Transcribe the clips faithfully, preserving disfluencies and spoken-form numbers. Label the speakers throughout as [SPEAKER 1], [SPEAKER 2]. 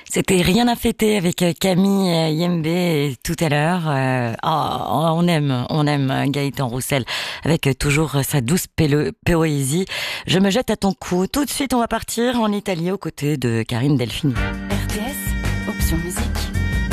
[SPEAKER 1] C'était Rien à fêter avec euh, Camille euh, Yembe et tout à l'heure. Euh, oh, on aime, on aime euh, Gaëtan Roussel avec euh, toujours euh, sa douce pélo- poésie. Je me jette à ton cou. Tout de suite, on va partir en Italie aux côtés de Karine Delphini.
[SPEAKER 2] R T S, option musique.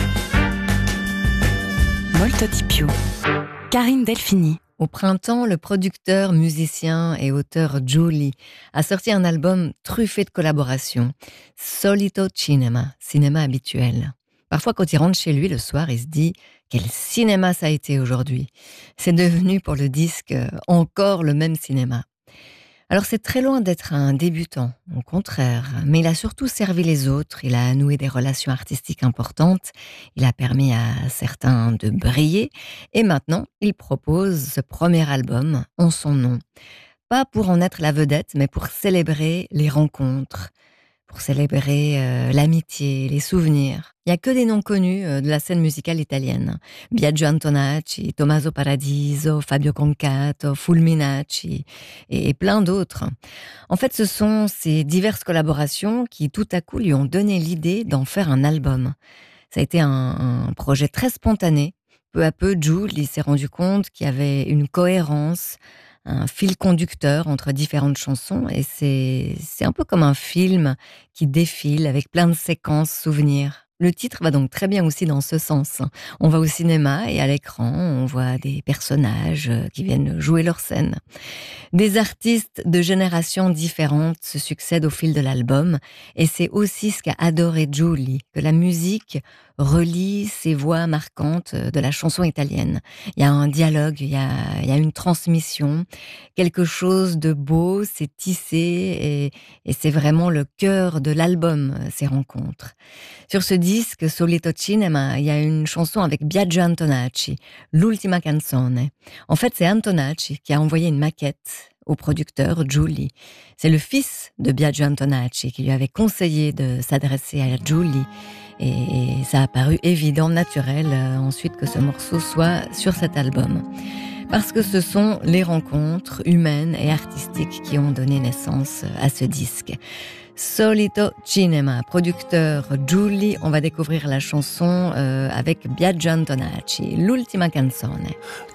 [SPEAKER 2] Molto di più. Karine Delphini.
[SPEAKER 3] Au printemps, le producteur, musicien et auteur Giulli a sorti un album truffé de collaborations. Solito Cinema, cinéma habituel. Parfois, quand il rentre chez lui le soir, il se dit « Quel cinéma ça a été aujourd'hui !» C'est devenu pour le disque encore le même cinéma. Alors c'est très loin d'être un débutant, au contraire, mais il a surtout servi les autres, il a noué des relations artistiques importantes, il a permis à certains de briller, et maintenant il propose ce premier album en son nom. Pas pour en être la vedette, mais pour célébrer les rencontres, pour célébrer euh, l'amitié, les souvenirs. Il n'y a que des noms connus euh, de la scène musicale italienne. Biagio Antonacci, Tommaso Paradiso, Fabio Concato, Fulminacci et, et plein d'autres. En fait, ce sont ces diverses collaborations qui tout à coup lui ont donné l'idée d'en faire un album. Ça a été un, un projet très spontané. Peu à peu, Giulli s'est rendu compte qu'il y avait une cohérence, un fil conducteur entre différentes chansons, et c'est, c'est un peu comme un film qui défile avec plein de séquences, souvenirs. Le titre va donc très bien aussi dans ce sens. On va au cinéma et à l'écran, on voit des personnages qui viennent jouer leur scène. Des artistes de générations différentes se succèdent au fil de l'album, et c'est aussi ce qu'a adoré Giulli, que la musique relie ces voix marquantes de la chanson italienne. Il y a un dialogue, il y a, il y a une transmission, quelque chose de beau, c'est tissé, et, et c'est vraiment le cœur de l'album, ces rencontres. Sur ce disque, Solito Cinema, il y a une chanson avec Biagio Antonacci, L'ultima canzone. En fait, c'est Antonacci qui a envoyé une maquette au producteur Giulli. C'est le fils de Biagio Antonacci qui lui avait conseillé de s'adresser à Giulli. Et ça a paru évident, naturel, euh, ensuite que ce morceau soit sur cet album. Parce que ce sont les rencontres humaines et artistiques qui ont donné naissance à ce disque. Solito Cinema, producteur Giulli, on va découvrir la chanson euh, avec Biagio Antonacci, L'ultima canzone.